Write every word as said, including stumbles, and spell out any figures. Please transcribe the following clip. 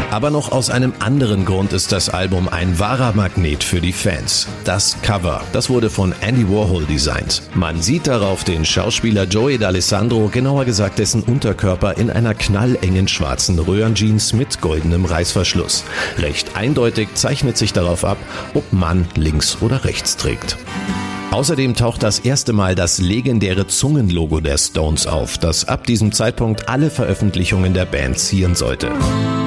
Aber noch aus einem anderen Grund ist das Album ein wahrer Magnet für die Fans. Das Cover, das wurde von Andy Warhol designt. Man sieht darauf den Schauspieler Joey D'Alessandro, genauer gesagt dessen Unterkörper, in einer knallengen schwarzen Röhrenjeans mit goldenem Reißverschluss. Recht eindeutig zeichnet sich darauf ab, ob man links oder rechts trägt. Außerdem taucht das erste Mal das legendäre Zungenlogo der Stones auf, das ab diesem Zeitpunkt alle Veröffentlichungen der Band zieren sollte.